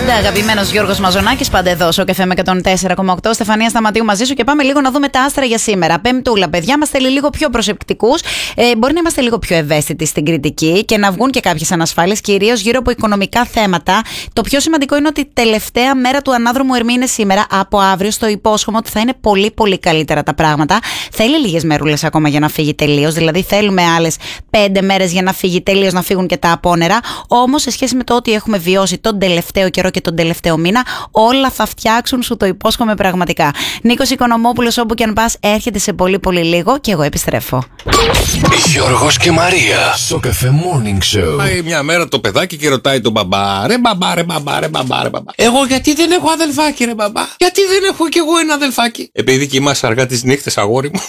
Πάντα αγαπημένος Γιώργος Μαζονάκης, πάντα εδώ στο Καφέ με 104,8. Στεφανία Σταματίου μαζί σου και πάμε λίγο να δούμε τα άστρα για σήμερα. Πέμπτούλα, παιδιά, μας θέλει λίγο πιο προσεκτικούς. Μπορεί να είμαστε λίγο πιο ευαίσθητοι στην κριτική και να βγουν και κάποιες ανασφάλειες, κυρίως γύρω από οικονομικά θέματα. Το πιο σημαντικό είναι ότι η τελευταία μέρα του ανάδρομου Ερμή είναι σήμερα. Από αύριο στο υπόσχομαι ότι θα είναι πολύ πολύ καλύτερα τα πράγματα. Θέλει λίγες μερούλες ακόμα για να φύγει τελείως. Δηλαδή θέλουμε άλλες 5 μέρες για να φύγει τελείως, να φύγουν και τα απόνερα. Όμως σε σχέση με το ότι έχουμε βιώσει τον τελευταίο καιρό και τον τελευταίο μήνα, όλα θα φτιάξουν, σου το υπόσχομαι πραγματικά. Νίκος Οικονομόπουλος, όπου και αν πας, έρχεται σε πολύ πολύ λίγο και εγώ επιστρέφω. Γιώργος και Μαρία στο Καφέ Morning Show. Πάει μια μέρα το παιδάκι και ρωτάει τον μπαμπά: ρε μπαμπά, ρε μπαμπά, ρε μπαμπά, ρε μπαμπά. Εγώ γιατί δεν έχω αδελφάκι, ρε μπαμπά? Γιατί δεν έχω κι εγώ ένα αδελφάκι? Επειδή κοιμάσαι αργά τις νύχτες, αγόρι μου.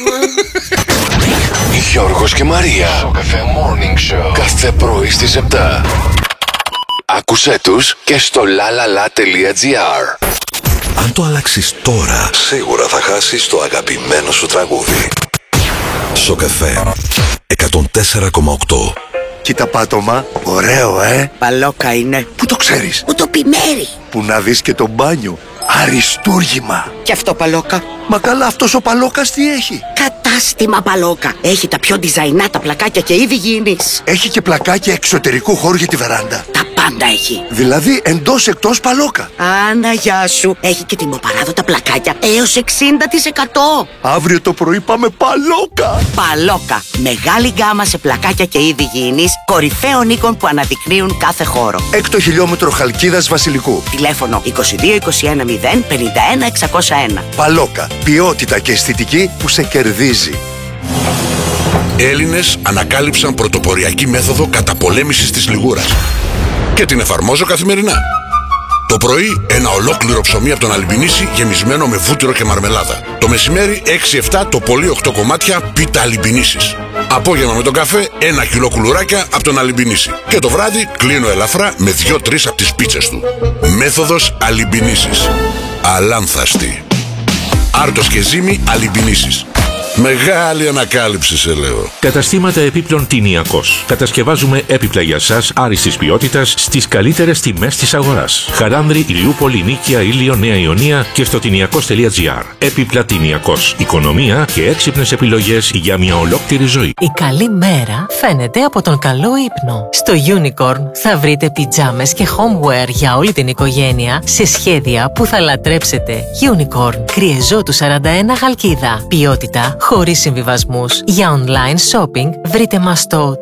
Γιώργος και Μαρία στο Καφέ Morning Show. Κάθε πρωί στις 7. Άκουσέ τους και στο lalala.gr. Αν το αλλάξεις τώρα, σίγουρα θα χάσεις το αγαπημένο σου τραγούδι. Στο Καφέ 104,8. Κοίτα πάτωμα, ωραίο Παλόκα είναι. Πού το ξέρεις? Που το πιμέρι. Που να δεις και το μπάνιο. Αριστούργημα. Και αυτό Παλόκα. Μα καλά, αυτός ο Παλόκας τι έχει? Κατάστημα Παλόκα. Έχει τα πιο διζαϊνά πλακάκια και είδη υγιεινής. Έχει και πλακάκια εξωτερικού χώρου για τη βεράντα. Τα πάντα έχει. Δηλαδή εντός εκτός Παλόκα. Άννα, γεια σου. Έχει και τιμοπαράδοτα πλακάκια έως 60%. Αύριο το πρωί πάμε Παλόκα. Παλόκα. Μεγάλη γκάμα σε πλακάκια και είδη υγιεινής, κορυφαίων οίκων που αναδεικνύουν κάθε χώρο. 6 χιλιόμετρο Χαλκίδας Βασιλικού. Τηλέφωνο 2221 051 601. Παλόκα. Ποιότητα και αισθητική που σε κερδίζει. Έλληνες ανακάλυψαν πρωτοποριακή μέθοδο καταπολέμησης της λιγούρας και την εφαρμόζω καθημερινά. Το πρωί ένα ολόκληρο ψωμί από τον Αλιμπινίση γεμισμένο με βούτυρο και μαρμελάδα. Το μεσημέρι 6-7 το πολύ 8 κομμάτια πίτα Αλιμπινίσης. Απόγευμα με τον καφέ 1 κιλό κουλουράκια από τον Αλιμπινίση. Και το βράδυ κλείνω ελαφρά με 2-3 από τις πίτσες του. Μέθοδος Αλιμπινίσης. Αλάνθαστη. Άρτος και ζύμη Αλιμπινίσης. Μεγάλη ανακάλυψη, σε λέω. Καταστήματα επίπλων Τινιακός. Κατασκευάζουμε έπιπλα για σας άριστης ποιότητας στις καλύτερες τιμές της αγοράς. Χαράνδρη, Ηλιούπολη, Νίκαια, Ήλιο, Νέα Ιωνία και στο τινιακός.gr. Έπιπλα Τινιακός. Οικονομία και έξυπνες επιλογές για μια ολόκληρη ζωή. Η καλή μέρα φαίνεται από τον καλό ύπνο. Στο Unicorn θα βρείτε πιτζάμες και homeware για όλη την οικογένεια σε σχέδια που θα λατρέψετε. Unicorn. Κριεζό του 41 Χαλκίδα. Ποιότητα χωρίς συμβιβασμούς. Για online shopping βρείτε μας στο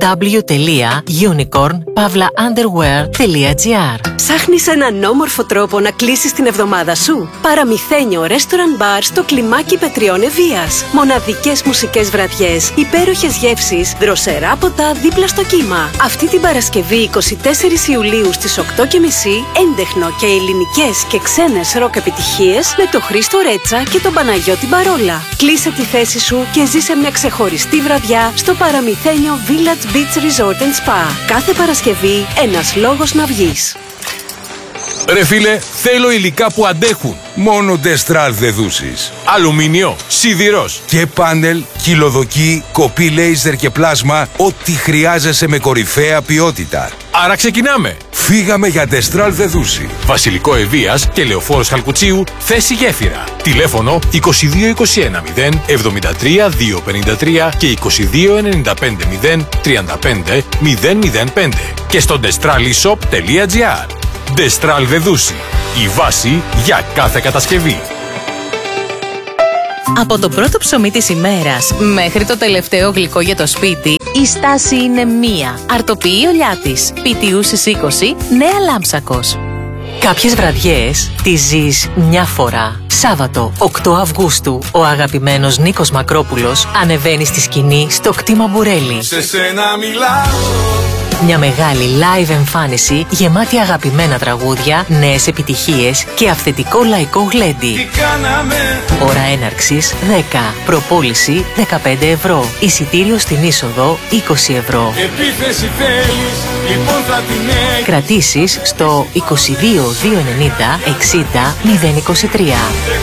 www.unicorn-underwear.gr. Ψάχνεις έναν όμορφο τρόπο να κλείσεις την εβδομάδα σου? Παραμυθένιο Restaurant Bar στο κλιμάκι Πετριών Ευβοίας. Μοναδικές μουσικές βραδιές, υπέροχες γεύσεις, δροσερά ποτά δίπλα στο κύμα. Αυτή την Παρασκευή 24 Ιουλίου στις 8:30 έντεχνο και ελληνικές και ξένες ροκ επιτυχίες με το Χρήστο Ρέτσα και τον Παναγιώτη Μπαρόλα. Κλείσε τη θέση σου και ζήσε μια ξεχωριστή βραδιά στο παραμυθένιο Village Beach Resort and Spa. Κάθε Παρασκευή ένας λόγος να βγεις. Ρε φίλε, θέλω υλικά που αντέχουν. Μόνο Destral δεδούσεις. Αλουμίνιο, σιδηρός και πάνελ, κυλοδοκή, κοπή λέιζερ και πλάσμα. Ό,τι χρειάζεσαι με κορυφαία ποιότητα. Άρα ξεκινάμε. Φύγαμε για Destral δεδούση. Βασιλικό Ευβοίας και Λεωφόρος Χαλκουτσίου, θέση γέφυρα. Τηλέφωνο 2221 0 73 253 και 2295 0 35 005 και στο destralishop.gr. Destral Δεδούση. Η βάση για κάθε κατασκευή. Από το πρώτο ψωμί της ημέρας μέχρι το τελευταίο γλυκό για το σπίτι, η στάση είναι μία. Αρτοποιεί ο Λιάτης. Πιτιούσης 20, Νέα Λάμψακος. Κάποιες βραδιές τις ζεις μια φορά. Σάββατο 8 Αυγούστου, ο αγαπημένος Νίκος Μακρόπουλος ανεβαίνει στη σκηνή στο κτήμα Μπουρέλι. Σε σένα μιλάω. Μια μεγάλη live εμφάνιση γεμάτη αγαπημένα τραγούδια, νέες επιτυχίες και αυθεντικό λαϊκό γλέντι. Ώρα έναρξης 10, προπόληση 15 ευρώ, εισιτήριο στην είσοδο 20 ευρώ. Επίθεση θέλεις, λοιπόν θα την έχεις. Κρατήσεις στο 22 290 60 023.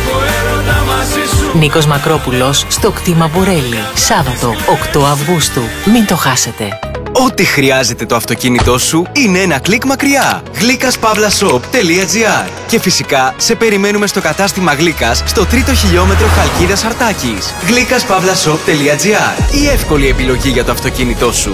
Νίκος Μακρόπουλος στο κτήμα Μπουρέλι, Σάββατο 8 Αυγούστου. Μην το χάσετε. Ό,τι χρειάζεται το αυτοκίνητό σου είναι ένα κλικ μακριά. Γλύκας-shop.gr. Και φυσικά σε περιμένουμε στο κατάστημα Γλύκας στο 3ο χιλιόμετρο Χαλκίδας Αρτάκης. Γλύκας-shop.gr. Η εύκολη επιλογή για το αυτοκίνητό σου.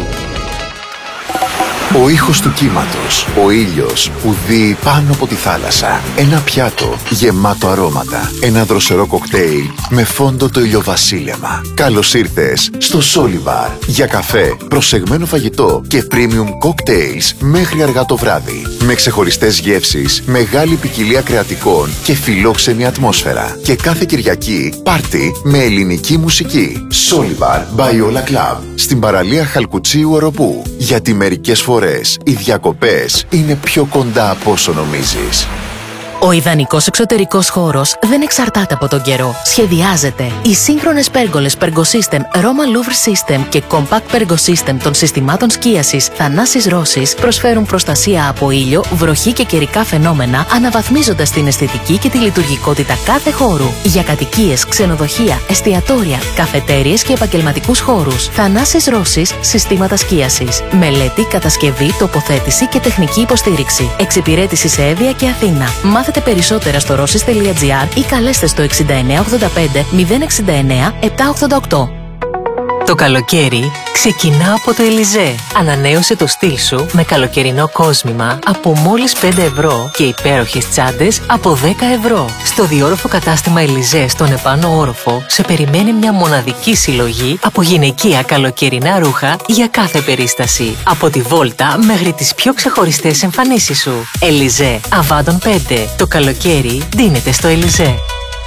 Ο ήχος του κύματος, ο ήλιος που δει πάνω από τη θάλασσα. Ένα πιάτο γεμάτο αρώματα. Ένα δροσερό κοκτέιλ με φόντο το ηλιοβασίλεμα. Καλώς ήρθες στο Σόλιβαρ. Για καφέ, προσεγμένο φαγητό και premium cocktails μέχρι αργά το βράδυ. Με ξεχωριστές γεύσεις, μεγάλη ποικιλία κρεατικών και φιλόξενη ατμόσφαιρα. Και κάθε Κυριακή πάρτι με ελληνική μουσική. Σόλιβαρ by Ola Club. Στην παραλία Χαλκουτσίου Οροπού. Γιατί μερικές φορές οι διακοπές είναι πιο κοντά από όσο νομίζεις. Ο ιδανικός εξωτερικός χώρος δεν εξαρτάται από τον καιρό. Σχεδιάζεται. Οι σύγχρονες πέργολες Pergosystem, Roma Louvre System και Compact Pergosystem των συστημάτων σκίασης Θανάσης Ρώσης προσφέρουν προστασία από ήλιο, βροχή και καιρικά φαινόμενα, αναβαθμίζοντας την αισθητική και τη λειτουργικότητα κάθε χώρου. Για κατοικίες, ξενοδοχεία, εστιατόρια, καφετέριες και επαγγελματικούς χώρους. Θανάσης Ρώσης, συστήματα σκίασης. Μελέτη, κατασκευή, τοποθέτηση και τεχνική υποστήριξη. Εξυπηρέτηση σε Εύβοια και Αθήνα. Μάθετε περισσότερα στο rossis.gr ή καλέστε στο 6985 069 788. Το καλοκαίρι ξεκινά από το Ελιζέ. Ανανέωσε το στυλ σου με καλοκαιρινό κόσμημα από μόλις 5 ευρώ και υπέροχες τσάντες από 10 ευρώ. Στο διόροφο κατάστημα Ελιζέ στον επάνω όροφο σε περιμένει μια μοναδική συλλογή από γυναικεία καλοκαιρινά ρούχα για κάθε περίσταση. Από τη βόλτα μέχρι τις πιο ξεχωριστές εμφανίσεις σου. Ελιζέ, Αβάντων 5. Το καλοκαίρι δίνεται στο Ελιζέ.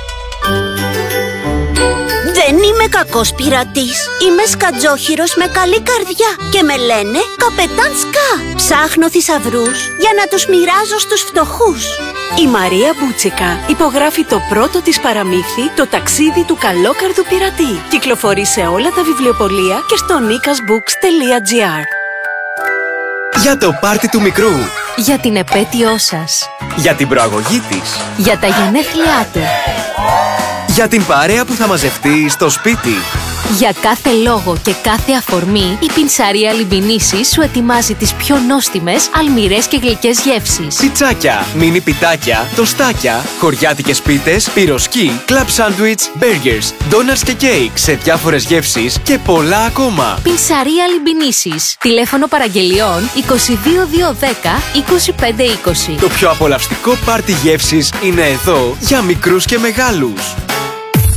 Δεν είμαι κακός πειρατής. Είμαι σκατζόχυρος με καλή καρδιά και με λένε Καπετάν Σκά. Ψάχνω θησαυρούς για να τους μοιράζω στους φτωχούς. Η Μαρία Μπούτσικα υπογράφει το πρώτο της παραμύθι, το ταξίδι του καλόκαρδου πειρατή. Κυκλοφορεί σε όλα τα βιβλιοπωλεία και στο nikasbooks.gr. Για το πάρτι του μικρού. Για την επέτειό σας. Για την προαγωγή της. Για τα γενέθλιά του. Για την παρέα που θα μαζευτεί στο σπίτι. Για κάθε λόγο και κάθε αφορμή, η Πινσαρία Λιμπινίσης σου ετοιμάζει τις πιο νόστιμες, αλμυρές και γλυκές γεύσεις. Πιτσάκια, μίνι πιτάκια, τοστάκια, χωριάτικες πίτες, πυροσκή, κλαμπ σάντουιτς, μπέργκερς, ντόνατς και κέικ σε διάφορες γεύσεις και πολλά ακόμα. Πινσαρία Λιμπινίσης. Τηλέφωνο παραγγελιών 22210 2520. Το πιο απολαυστικό πάρτι γεύσεις είναι εδώ για μικρούς και μεγάλους.